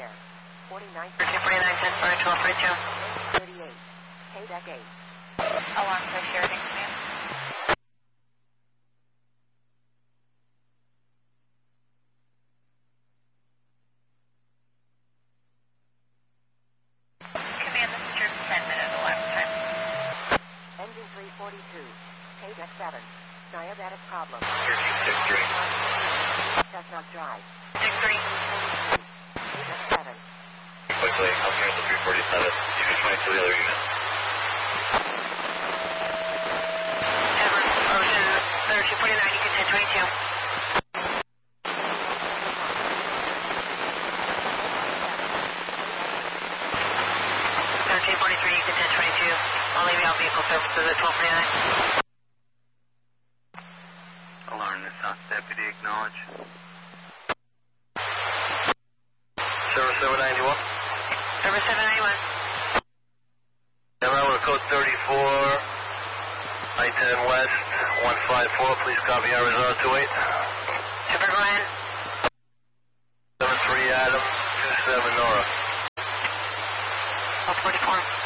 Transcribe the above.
Air. 49. 249, 10 for 1242. 38. K-Deck 8. Alongside Sheridan Command. Command, this is your 10-minute alarm time. Engine 342. K-Deck 7. Diabetic problem. 1363. Does not drive. 63. K-Deck 7. Quickly, I'm here at the 347. You can find to the other unit. Ocean 249, you can 1022. You can 1022. I'll leave you out vehicle services at 1249. Alarm to South Deputy, acknowledge. Service 791. Service 791. ML with code 34, I-10 West, 154, please copy Arizona 28. Super, go ahead. 73 Adam, 27 Nora. 1244.